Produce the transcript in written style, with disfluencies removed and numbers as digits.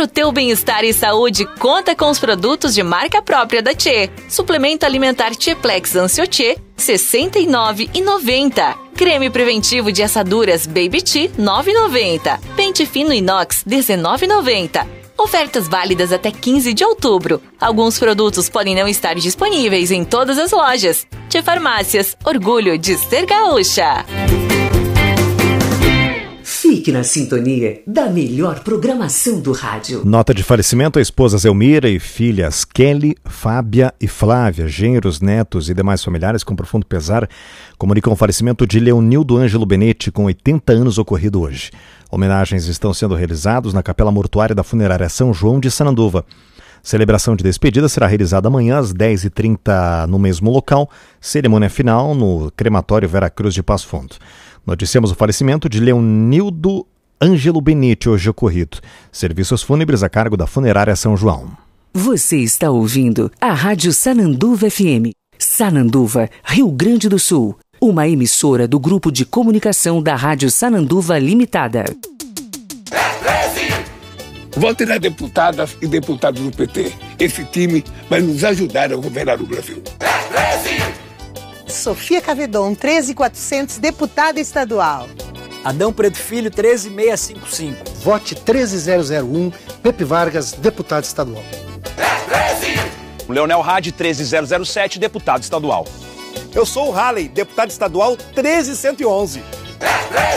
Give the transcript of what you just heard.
Para o teu bem-estar e saúde, conta com os produtos de marca própria da Tchê. Suplemento alimentar Tcheplex Ancio-Tchê, R$ 69,90. Creme preventivo de assaduras Baby Tea, R$ 9,90. Pente fino inox, R$ 19,90. Ofertas válidas até 15 de outubro. Alguns produtos podem não estar disponíveis em todas as lojas. Tchê Farmácias, orgulho de ser gaúcha. Fique na sintonia da melhor programação do rádio. Nota de falecimento: a esposa Zelmira e filhas Kelly, Fábia e Flávia, genros, netos e demais familiares, com profundo pesar, comunicam o falecimento de Leonildo Ângelo Benetti, com 80 anos, ocorrido hoje. Homenagens estão sendo realizadas na Capela Mortuária da Funerária São João de Sananduva. Celebração de despedida será realizada amanhã às 10h30 no mesmo local. Cerimônia final no crematório Vera Cruz de Passo Fundo. Noticiamos o falecimento de Leonildo Ângelo Benetti, hoje ocorrido. Serviços fúnebres a cargo da Funerária São João. Você está ouvindo a Rádio Sananduva FM. Sananduva, Rio Grande do Sul. Uma emissora do Grupo de Comunicação da Rádio Sananduva Limitada. Vote nas deputadas e deputados do PT. Esse time vai nos ajudar a governar o Brasil. Sofia Cavedon, 13.400, deputada estadual. Adão Preto Filho, 13.655. Vote 13001, Pepe Vargas, deputado estadual. Leonel Hadi, 13007, deputado estadual. Eu sou o Halley, deputado estadual 13111.